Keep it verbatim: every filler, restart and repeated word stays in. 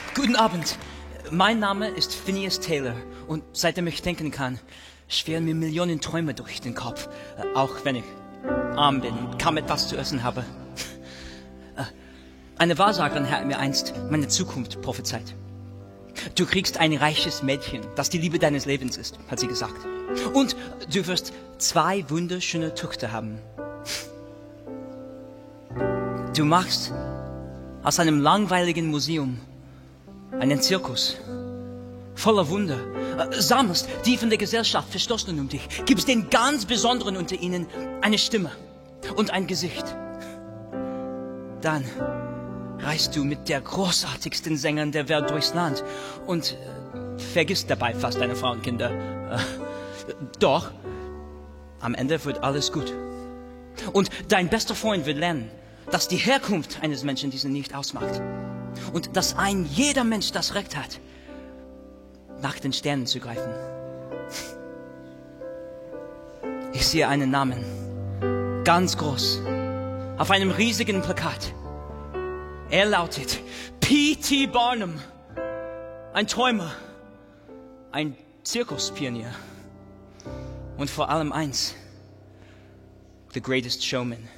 Guten Abend. Mein Name ist Phineas Taylor und seitdem ich denken kann, schwirren mir Millionen Träume durch den Kopf. Auch wenn ich arm bin und kaum etwas zu essen habe. Eine Wahrsagerin hat mir einst meine Zukunft prophezeit. Du kriegst ein reiches Mädchen, das die Liebe deines Lebens ist, hat sie gesagt. Und du wirst zwei wunderschöne Töchter haben. Du machst aus einem langweiligen Museum einen Zirkus voller Wunder, sammelst die von der Gesellschaft Verstoßenen um dich, gibst den ganz Besonderen unter ihnen eine Stimme und ein Gesicht. Dann reist du mit der großartigsten Sängerin der Welt durchs Land und äh, vergisst dabei fast deine Frau und Kinder. Äh, doch, am Ende wird alles gut. Und dein bester Freund wird lernen, dass die Herkunft eines Menschen diesen nicht ausmacht. Und dass ein jeder Mensch das Recht hat, nach den Sternen zu greifen. Ich sehe einen Namen, ganz groß, auf einem riesigen Plakat. Er lautet P T Barnum, ein Träumer, ein Zirkuspionier und vor allem eins, the greatest showman.